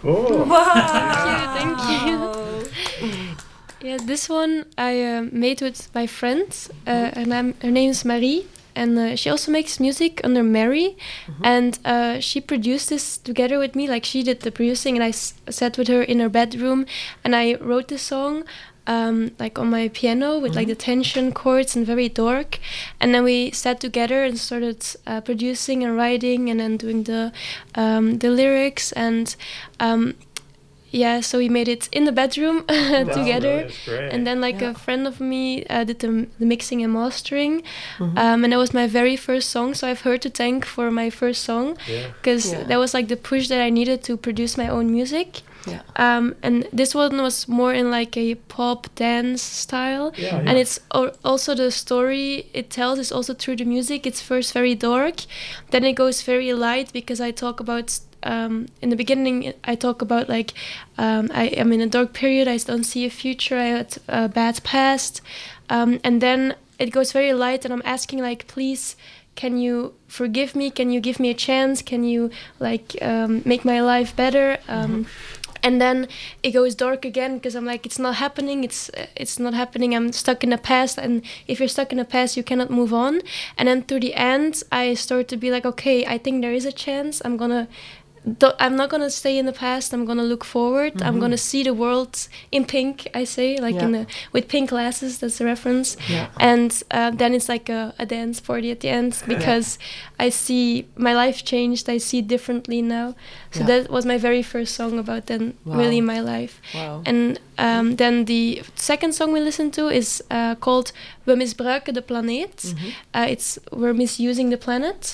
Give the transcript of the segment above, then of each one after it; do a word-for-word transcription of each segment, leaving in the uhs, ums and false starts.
Cool. Wow. Thank you. Thank you. Yeah, this one I uh, made with my friend. Uh, her, name, her name is Marie. And uh, she also makes music under Mary. Mm-hmm. And uh, she produced this together with me. Like, she did the producing, and I s- sat with her in her bedroom. And I wrote the song, um, like, on my piano with, mm-hmm. like, the tension chords and very dark. And then we sat together and started uh, producing and writing and then doing the, um, the lyrics. And... Um, Yeah, so we made it in the bedroom together. Really, and then like yeah. a friend of me uh, did the, the mixing and mastering. Mm-hmm. Um, and that was my very first song. So I have her to thank for my first song. Because yeah. yeah. that was like the push that I needed to produce my own music. Yeah. Um, and this one was more in like a pop dance style. Yeah, yeah. And it's o- also the story it tells is also through the music. It's first very dark. Then it goes very light because I talk about... Um, in the beginning, I talk about like um, I am in a dark period. I don't see a future. I had a bad past, um, and then it goes very light. And I'm asking like, please, can you forgive me? Can you give me a chance? Can you like um, make my life better? Um, mm-hmm. And then it goes dark again because I'm like, it's not happening. It's it's not happening. I'm stuck in the past. And if you're stuck in the past, you cannot move on. And then through the end, I start to be like, okay, I think there is a chance. I'm gonna. I'm not gonna stay in the past. I'm gonna look forward. Mm-hmm. I'm gonna see the world in pink. I say like yeah. in the with pink glasses. That's the reference. Yeah. And uh, then it's like a, a dance party at the end because yeah. I see my life changed. I see it differently now. So yeah. that was my very first song about then wow. really my life. Wow. And um, then the second song we listened to is uh, called We misbruiken de planeet. Mm-hmm. Uh, it's we're misusing the planet,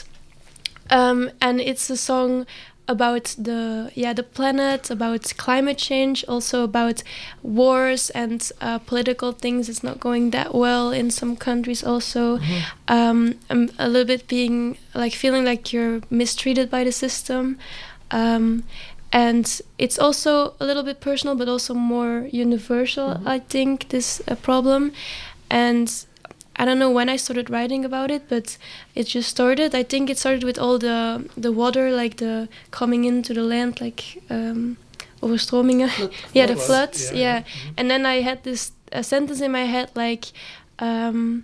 um, and it's a song about the yeah the planet, about climate change, also about wars and uh, political things. It's not going that well in some countries also. Mm-hmm. um, I'm a little bit being like feeling like you're mistreated by the system, um, and it's also a little bit personal but also more universal. Mm-hmm. I think this uh, problem, and I don't know when I started writing about it, but it just started. I think it started with all the the water, like the coming into the land, like um, overstromingen. Flood. yeah, the floods. Yeah, yeah. yeah. Mm-hmm. And then I had this a sentence in my head, like um,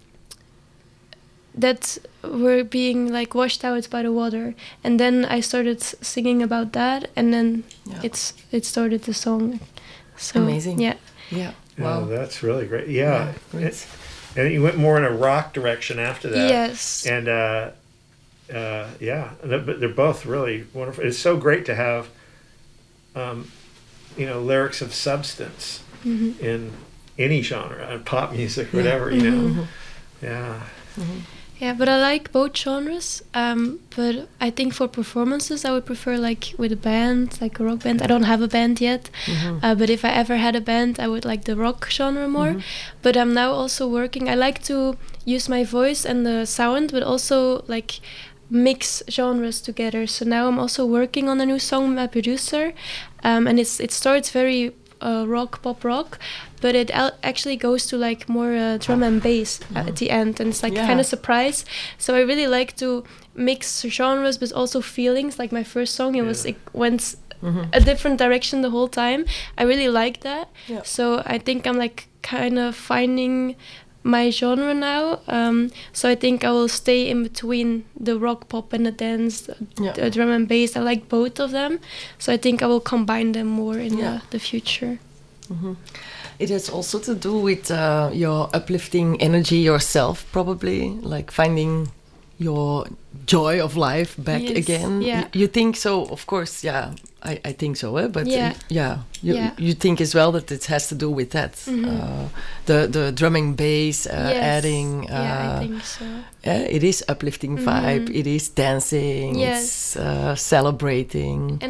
that we're being like washed out by the water. And then I started singing about that, and then yeah. it's it started the song. So amazing. Yeah. Yeah. Wow, Wow. that's really great. Yeah. yeah it's, and you went more in a rock direction after that. Yes. And uh, uh, yeah, but they're both really wonderful. It's so great to have, um, you know, lyrics of substance mm-hmm. in any genre, pop music, whatever, yeah. you know. Mm-hmm. Yeah. Mm-hmm. Yeah, but I like both genres. Um, but I think for performances, I would prefer like with a band, like a rock band. I don't have a band yet, mm-hmm. uh, but if I ever had a band, I would like the rock genre more. Mm-hmm. But I'm now also working. I like to use my voice and the sound, but also like mix genres together. So now I'm also working on a new song with my producer, um, and it's it starts very uh, rock, pop rock. But it al- actually goes to like more uh, drum and bass mm-hmm. at the end, and it's like yeah. kind of surprise. So I really like to mix genres, but also feelings. Like my first song, it yeah. was it went mm-hmm. a different direction the whole time. I really like that. Yeah. So I think I'm like kind of finding my genre now. Um, so I think I will stay in between the rock, pop, and the dance, yeah. the drum and bass. I like both of them. So I think I will combine them more in yeah. the, the future. Mm-hmm. It has also to do with uh, your uplifting energy yourself, probably, like finding your joy of life back yes. again. Yeah. Y- you think so, of course, yeah, I, I think so, eh? but yeah, uh, yeah, you, yeah. you think as well that it has to do with that. Mm-hmm. Uh, the, the drumming bass, uh, yes. adding... Uh, yeah, I think so. Yeah, it is uplifting vibe, mm-hmm. it is dancing, yes. it's uh, celebrating. And